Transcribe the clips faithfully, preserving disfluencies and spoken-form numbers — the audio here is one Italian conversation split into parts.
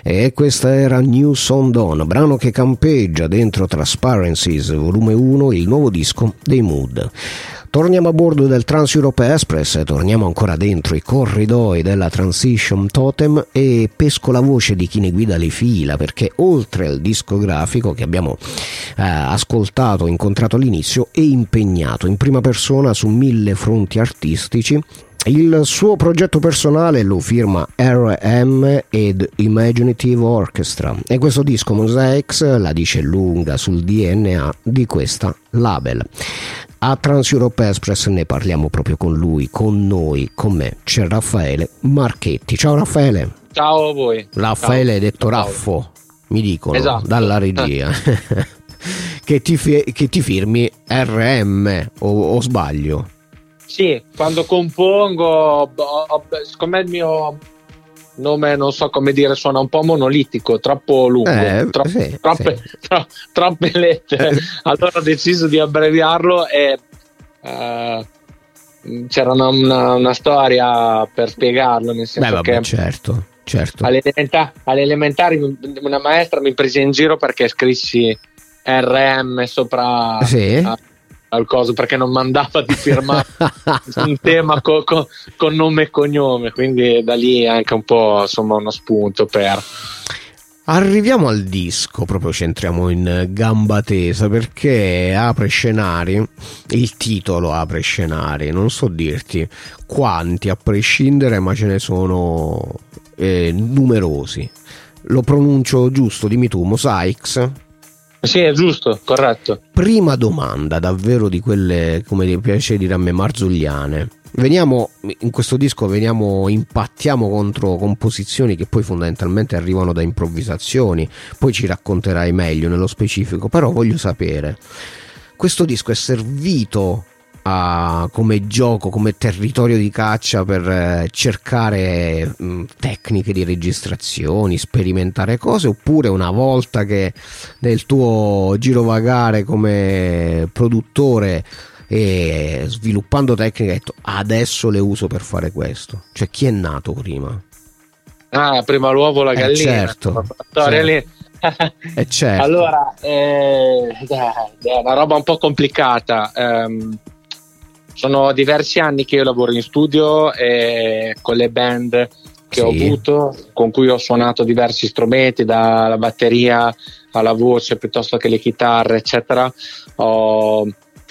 E questa era New Song Dawn, brano che campeggia dentro Transparencies volume uno, il nuovo disco dei Mood. Torniamo a bordo del Trans-Europe Express, torniamo ancora dentro i corridoi della Transition Totem e pesco la voce di chi ne guida le fila, perché oltre al discografico che abbiamo eh, ascoltato, incontrato all'inizio, è impegnato in prima persona su mille fronti artistici. Il suo progetto personale lo firma R M ed Imaginative Orchestra e questo disco Mosaics la dice lunga sul D N A di questa label. A Trans-Europe Express ne parliamo proprio con lui, con noi, con me. C'è Raffaele Marchetti. Ciao Raffaele. Ciao a voi. Raffaele Ciao. detto Raffo, mi dicono, esatto, dalla regia. che, ti fi- che ti firmi R M o, o sbaglio? Sì, quando compongo, siccome il mio nome, non so come dire, suona un po' monolitico, troppo lungo, eh, tro- sì, troppe, sì. Tro- troppe lettere. Allora ho deciso di abbreviarlo e uh, c'era una, una, una storia per spiegarlo, nel senso Beh, vabbè, che certo, certo. Alle, elementa- alle elementari una maestra mi prese in giro perché scrissi R M sopra sì. a, al coso, perché non mandava di firmare un tema co- co- con nome e cognome, quindi da lì anche un po' insomma uno spunto per... Arriviamo al disco, proprio centriamo in gamba tesa, perché apre scenari, il titolo apre scenari, non so dirti quanti a prescindere, ma ce ne sono eh, numerosi. Lo pronuncio giusto? Dimmi tu, Mosaics? Sì, è giusto, corretto. Prima domanda, davvero di quelle, come piace dire a me, marzulliane. Veniamo, in questo disco veniamo, impattiamo contro composizioni che poi fondamentalmente arrivano da improvvisazioni, poi ci racconterai meglio nello specifico, però voglio sapere, questo disco è servito a, come gioco, come territorio di caccia per eh, cercare mh, tecniche di registrazioni, sperimentare cose, oppure una volta che nel tuo girovagare come produttore e sviluppando tecniche hai detto adesso le uso per fare questo? Cioè, chi è nato prima? Ah, prima l'uovo la gallina, eh certo, storia certo. lì. eh certo. Allora eh, è una roba un po' complicata. um, sono diversi anni che io lavoro in studio e con le band che sì. ho avuto, con cui ho suonato diversi strumenti, dalla batteria alla voce piuttosto che le chitarre eccetera. Ho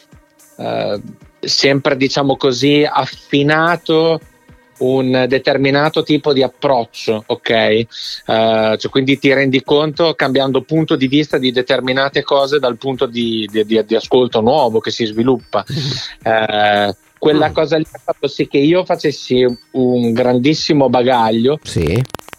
Uh, sempre, diciamo così, affinato un determinato tipo di approccio, ok? Uh, cioè, quindi ti rendi conto cambiando punto di vista di determinate cose dal punto di, di, di, di ascolto nuovo che si sviluppa. Uh, quella cosa lì ha fatto sì che io facessi un grandissimo bagaglio. Sì.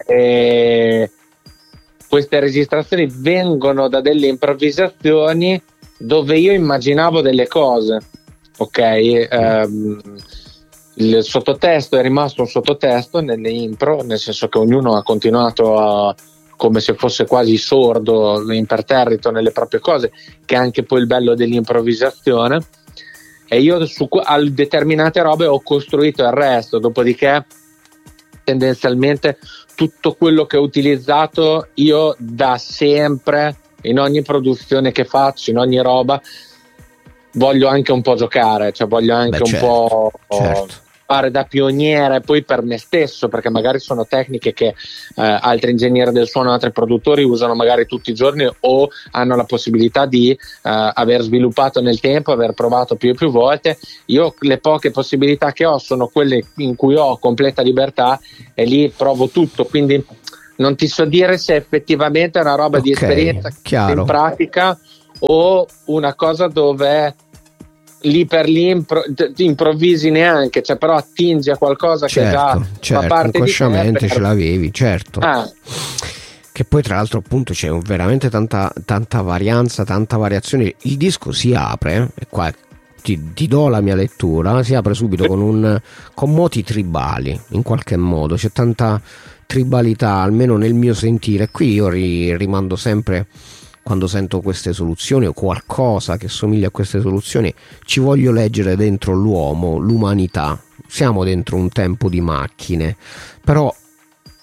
E queste registrazioni vengono da delle improvvisazioni dove io immaginavo delle cose, ok? Um, il sottotesto è rimasto un sottotesto nelle impro, nel senso che ognuno ha continuato a, come se fosse quasi sordo, imperterrito nelle proprie cose, che è anche poi il bello dell'improvvisazione, e io su a determinate robe ho costruito il resto, dopodiché tendenzialmente tutto quello che ho utilizzato io da sempre in ogni produzione che faccio, in ogni roba, voglio anche un po' giocare, cioè voglio anche Beh, un certo, po' certo. fare da pioniere poi per me stesso, perché magari sono tecniche che eh, altri ingegneri del suono, altri produttori usano magari tutti i giorni o hanno la possibilità di eh, aver sviluppato nel tempo, aver provato più e più volte. Io le poche possibilità che ho sono quelle in cui ho completa libertà e lì provo tutto, quindi non ti so dire se effettivamente è una roba okay, di esperienza chiaro. in pratica o una cosa dove lì per lì impro- improvvisi neanche, cioè però attingi a qualcosa certo, che già certo, fa parte inconsciamente di te per... ce l'avevi, certo. Ah. Che poi tra l'altro appunto c'è veramente tanta, tanta varianza, tanta variazione. Il disco si apre, e qua ti, ti do la mia lettura, si apre subito con un con moti tribali in qualche modo, c'è tanta tribalità almeno nel mio sentire. Qui io ri, rimando sempre, quando sento queste soluzioni o qualcosa che somiglia a queste soluzioni, ci voglio leggere dentro l'uomo, l'umanità. Siamo dentro un tempo di macchine, però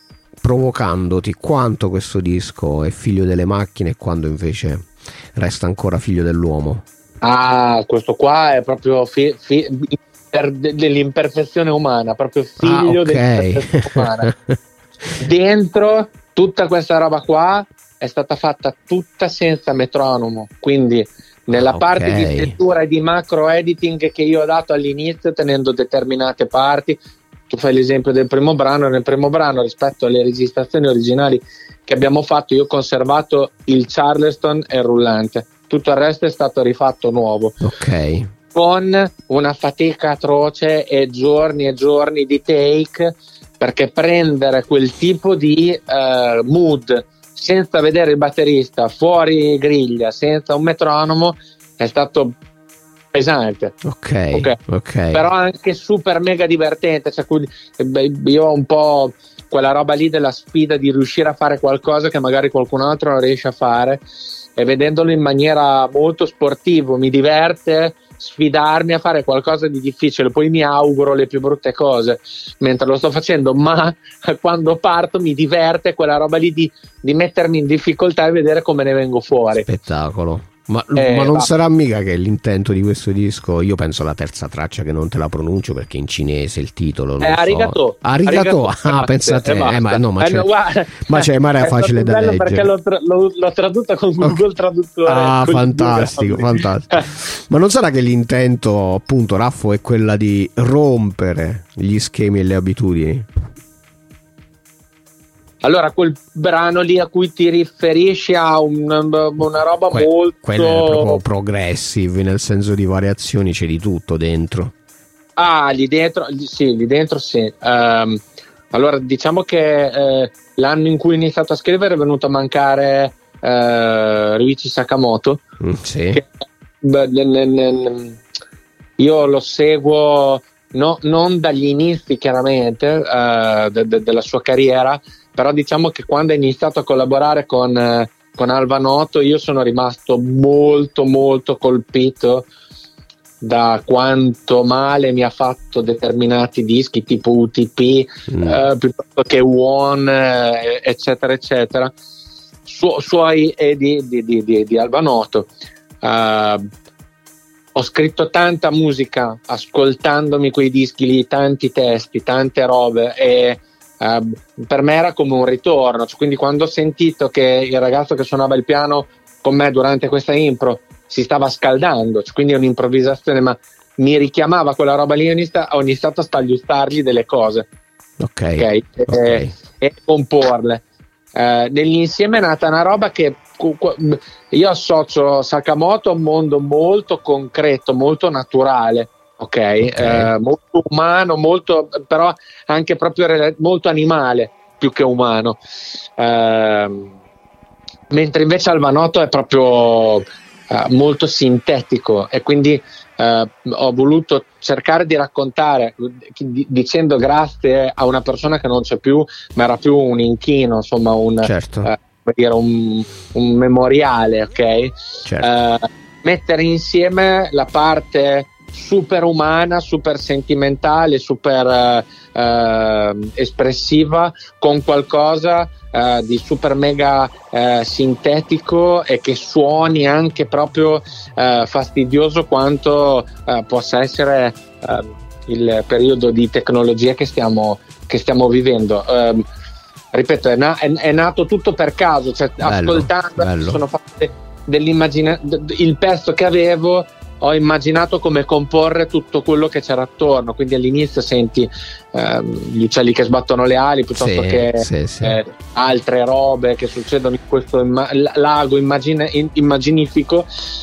provocandoti quanto questo disco è figlio delle macchine e quando invece resta ancora figlio dell'uomo? Ah, questo qua è proprio fi- fi- per dell'imperfezione umana, proprio figlio ah, okay. dell'imperfezione umana. Dentro tutta questa roba qua è stata fatta tutta senza metronomo, quindi nella ah, parte okay. di scrittura e di macro editing che io ho dato all'inizio, tenendo determinate parti. Tu fai l'esempio del primo brano, nel primo brano rispetto alle registrazioni originali che abbiamo fatto io ho conservato il Charleston e il rullante, tutto il resto è stato rifatto nuovo. Ok. Con una fatica atroce e giorni e giorni di take, perché prendere quel tipo di uh, mood senza vedere il batterista, fuori griglia, senza un metronomo, è stato pesante. Okay, ok, ok. Però anche super mega divertente. Cioè, io ho un po' quella roba lì della sfida di riuscire a fare qualcosa che magari qualcun altro non riesce a fare, e vedendolo in maniera molto sportiva mi diverte sfidarmi a fare qualcosa di difficile, poi mi auguro le più brutte cose mentre lo sto facendo, ma quando parto mi diverte quella roba lì di, di mettermi in difficoltà e vedere come ne vengo fuori. Spettacolo. Ma, eh, ma non va. sarà mica che l'intento di questo disco, io penso la terza traccia che non te la pronuncio perché in cinese il titolo non eh, so. Arigato. Arigato. Ah, pensa a te. Eh, ma no, ma c'è, eh, no, ma c'è, ma era facile da leggere. Perché l'ho, tra- l'ho, l'ho tradotta con Google okay. Traduttore. Ah, fantastico, fantastico. Ma non sarà che l'intento, appunto, Raffo, è quella di rompere gli schemi e le abitudini? Allora, quel brano lì a cui ti riferisci ha un, una roba que- molto... Quello è proprio progressive, nel senso di variazioni c'è di tutto dentro. Ah, lì dentro, sì, lì dentro sì. Um, allora, diciamo che eh, l'anno in cui ho iniziato a scrivere è venuto a mancare eh, Ryuichi Sakamoto. Mm, sì. Che, beh, n- n- n- io lo seguo no, non dagli inizi, chiaramente, uh, de- de- della sua carriera, però diciamo che quando ha iniziato a collaborare con, eh, con Alva Noto io sono rimasto molto molto colpito da quanto male mi ha fatto determinati dischi tipo U T P mm. eh, piuttosto che One eh, eccetera eccetera Su- suoi e di, di, di, di, di Alva Noto. Uh, ho scritto tanta musica ascoltandomi quei dischi lì, tanti testi, tante robe, e Uh, per me era come un ritorno, cioè, quindi quando ho sentito che il ragazzo che suonava il piano con me durante questa impro si stava scaldando, cioè, quindi è un'improvvisazione, ma mi richiamava quella roba lì, ho iniziato, ho iniziato a stagliustargli delle cose, ok, okay? okay. E, e comporle. Uh, nell'insieme è nata una roba che io associo Sakamoto a un mondo molto concreto, molto naturale. Okay, okay. Eh, molto umano, molto, però anche proprio rel- molto animale più che umano, eh, mentre invece Alva Noto è proprio eh, molto sintetico, e quindi eh, ho voluto cercare di raccontare d- dicendo grazie a una persona che non c'è più, ma era più un inchino, insomma un, certo. eh, dire un, un memoriale, ok? Certo. Eh, mettere insieme la parte super umana, super sentimentale, super eh, espressiva con qualcosa eh, di super mega eh, sintetico e che suoni anche proprio eh, fastidioso quanto eh, possa essere eh, il periodo di tecnologia che stiamo, che stiamo vivendo. Eh, ripeto, è, na- è, è nato tutto per caso, cioè, bello, ascoltando bello. sono fatte dell'immagine, d- il pezzo che avevo ho immaginato come comporre tutto quello che c'era attorno, quindi all'inizio senti ehm, gli uccelli che sbattono le ali piuttosto sì, che sì, sì. Eh, altre robe che succedono in questo imma- lago immagine- immaginifico,